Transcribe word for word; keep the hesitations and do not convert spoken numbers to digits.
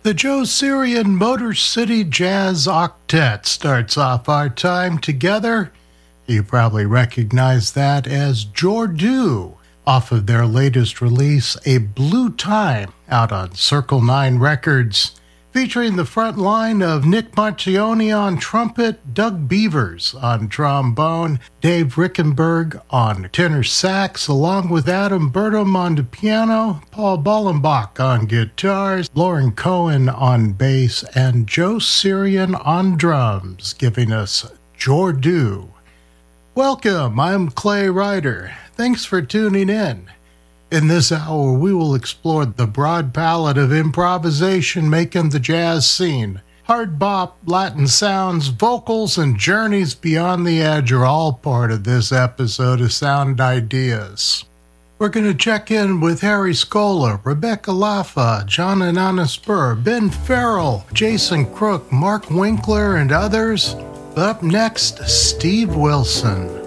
The Joe Syrian Motor City Jazz Octet starts off our time together. You probably recognize that as Jordu, off of their latest release, A Blue Time, out on Circle nine Records, featuring the front line of Nick Marcioni on trumpet, Doug Beavers on trombone, Dave Rickenberg on tenor sax, along with Adam Burnham on the piano, Paul Bollenbach on guitars, Lauren Cohen on bass, and Joe Syrian on drums, giving us Jordu. Welcome, I'm Clay Ryder. Thanks for tuning in. In this hour, we will explore the broad palette of improvisation making the jazz scene. Hard bop, Latin sounds, vocals, and journeys beyond the edge are all part of this episode of Sound Ideas. We're going to check in with Harry Scola, Rebecca Laffa, John Anana Spur, Ben Farrell, Jason Crook, Mark Winkler, and others. Up next, Steve Wilson.